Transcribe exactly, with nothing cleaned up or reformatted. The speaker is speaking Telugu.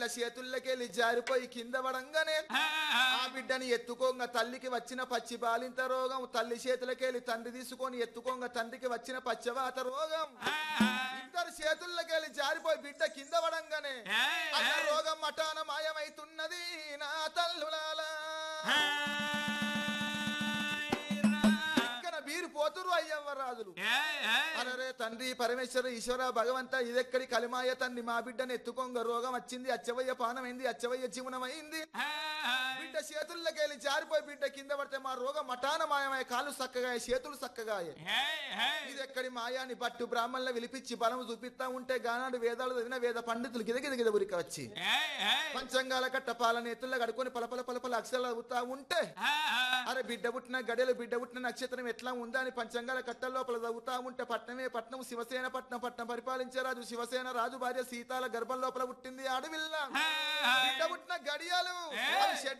చేతుల్లోకెళ్ళి జారిపోయి కింద పడంగానే ఆ బిడ్డని ఎత్తుకోంగ తల్లికి వచ్చిన పచ్చి బాలింత రోగం, తల్లి చేతులకెళ్ళి తండ్రి తీసుకొని ఎత్తుకోంగ తండ్రికి వచ్చిన పచ్చవాత రోగం, ఇద్దరు చేతుల్లోకెళ్ళి జారిపోయి బిడ్డ కింద పడంగానే ఆ రోగం మటాన మాయమైతున్నది నా తల్లులాలా. వీరు పోతురు అయ్యవ్వ రాజులు. అరే తండ్రి పరమేశ్వర ఈశ్వర భగవంత ఇదెక్కడి కలిమాయ తండ్రి, మా బిడ్డను ఎత్తుకోంగ రోగం వచ్చింది, అచ్చవయ్య పానమైంది, అచ్చవయ్య జీవనమైంది. బిడ్డ చేతుల్లోకెళ్ళి జారిపోయి బిడ్డ కింద పడితే మా రోగం మటాన మాయమయ్య, కాళ్ళు చక్కగా చేతులు చక్కగా. ఇదెక్కడి మాయాని పట్టు బ్రాహ్మణుల విలిపించి బలము చూపిస్తా ఉంటే గానాడు వేదాలు చదివిన వేద పండితులు గిద గిద గిద ఉరికి వచ్చి పంచంగాల కట్ట పాలన ఎత్తుల్లో కడుకొని పలపల పలపల అక్షరాలు అవుతా ఉంటే అరే బిడ్డ పుట్టిన గడలు బిడ్డ పుట్టిన నక్షత్రం ఎట్లా ఉందా అని పంచంగాల కట్ట లోపల చదువుతా ఉంటే పట్నమే పట్నం శివసేన పట్నం పట్నం పరిపాలించే రాజు శివసేన రాజు భార్య సీతాల గర్భం లోపల పుట్టింది అడవిల్ల. బిడ్డ పుట్టిన గడియాలు